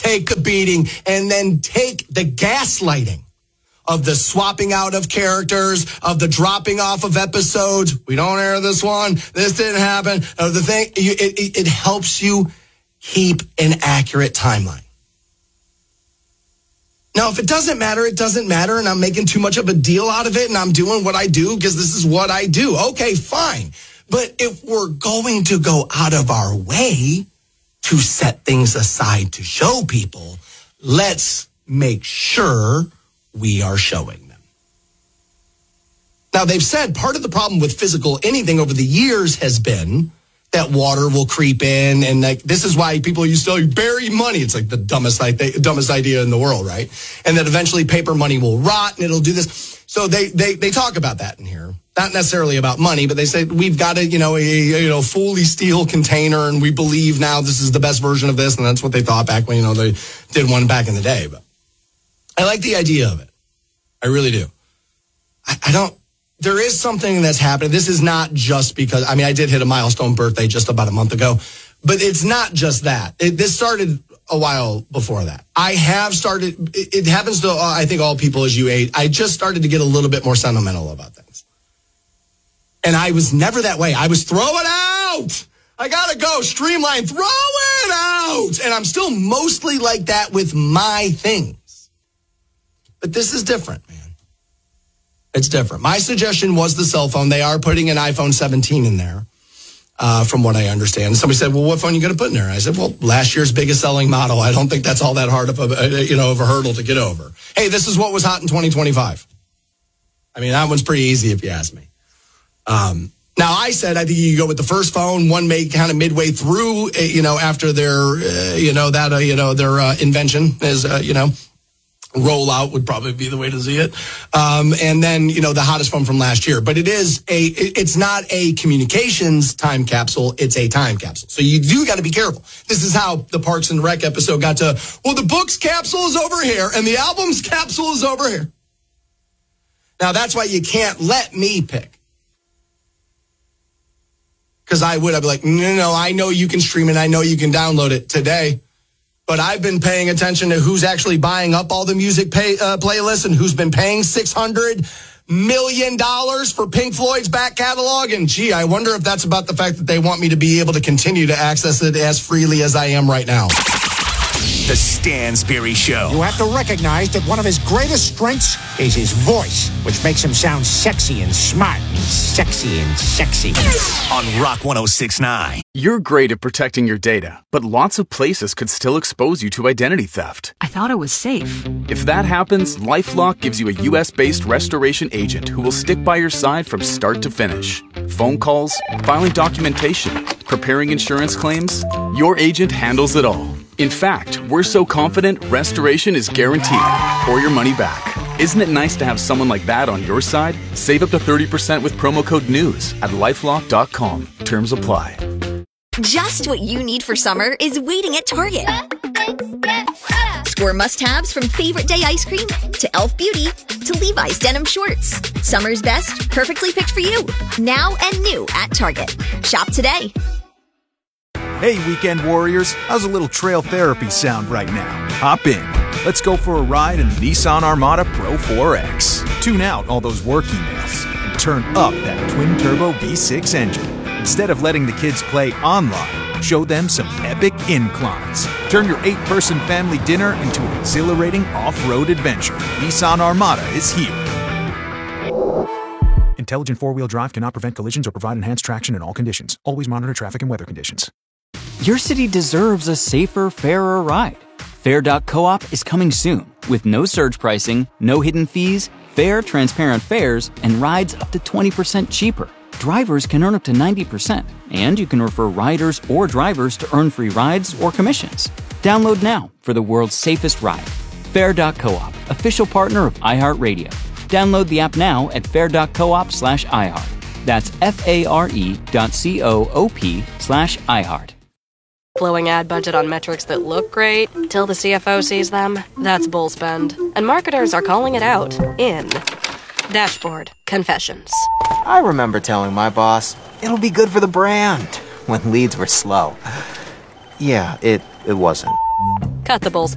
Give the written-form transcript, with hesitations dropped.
take the beating, and then take the gaslighting of the swapping out of characters, of the dropping off of episodes. We don't air this one. This didn't happen. The thing, it helps you keep an accurate timeline. Now, if it doesn't matter, it doesn't matter, and I'm making too much of a deal out of it, and I'm doing what I do because this is what I do. Okay, fine. But if we're going to go out of our way to set things aside to show people, let's make sure we are showing them. Now, they've said part of the problem with physical anything over the years has been that water will creep in, and like this is why people used to bury money. It's like the dumbest idea in the world, right? And that eventually paper money will rot and it'll do this. So they talk about that in here, not necessarily about money, but they say we've got a fully steel container, and we believe now this is the best version of this, and that's what they thought back when they did one back in the day. But I like the idea of it, I really do. I don't. There is something that's happening. This is not just because, I did hit a milestone birthday just about a month ago, but it's not just that. This started a while before that. I have started, it happens to, I think, all people as you age. I just started to get a little bit more sentimental about things. And I was never that way. I was throw it out. I gotta go. Streamline, throw it out. And I'm still mostly like that with my things. But this is different, man. It's different. My suggestion was the cell phone. They are putting an iPhone 17 in there, from what I understand. Somebody said, well, what phone are you going to put in there? I said, well, last year's biggest selling model. I don't think that's all that hard of a hurdle to get over. Hey, this is what was hot in 2025. That one's pretty easy if you ask me. Now, I said I think you go with the first phone, one made kind of midway through, after their, their invention is, rollout would probably be the way to see it. And then, the hottest phone from last year. But it's not a communications time capsule. It's a time capsule. So you do got to be careful. This is how the Parks and Rec episode got to, well, the books capsule is over here and the albums capsule is over here. Now, that's why you can't let me pick. Because I'd be like, no, I know you can stream it. I know you can download it today. But I've been paying attention to who's actually buying up all the music playlists and who's been paying $600 million for Pink Floyd's back catalog. And gee, I wonder if that's about the fact that they want me to be able to continue to access it as freely as I am right now. The Stansberry Show. You have to recognize that one of his greatest strengths is his voice, which makes him sound sexy and smart and sexy and sexy. On Rock 106.9. You're great at protecting your data, but lots of places could still expose you to identity theft. I thought it was safe. If that happens, LifeLock gives you a U.S.-based restoration agent who will stick by your side from start to finish. Phone calls, filing documentation, preparing insurance claims, your agent handles it all. In fact, we're so confident restoration is guaranteed or your money back. Isn't it nice to have someone like that on your side? Save up to 30% with promo code NEWS at LifeLock.com. Terms apply. Just what you need for summer is waiting at Target. Score must-haves from Favorite Day ice cream to Elf Beauty to Levi's denim shorts. Summer's best, perfectly picked for you. Now and new at Target. Shop today. Hey, weekend warriors, how's a little trail therapy sound right now? Hop in. Let's go for a ride in the Nissan Armada Pro 4X. Tune out all those work emails and turn up that twin-turbo V6 engine. Instead of letting the kids play online, show them some epic inclines. Turn your 8-person family dinner into an exhilarating off-road adventure. Nissan Armada is here. Intelligent four-wheel drive cannot prevent collisions or provide enhanced traction in all conditions. Always monitor traffic and weather conditions. Your city deserves a safer, fairer ride. Fair.coop is coming soon with no surge pricing, no hidden fees, fair, transparent fares, and rides up to 20% cheaper. Drivers can earn up to 90%, and you can refer riders or drivers to earn free rides or commissions. Download now for the world's safest ride. Fair.coop, official partner of iHeartRadio. Download the app now at fair.coop/iHeart. That's FARE.coop/iHeart. Blowing ad budget on metrics that look great till the CFO sees them. That's bull spend. And marketers are calling it out in Dashboard Confessions. I remember telling my boss, it'll be good for the brand, when leads were slow. Yeah, it wasn't. Cut the bull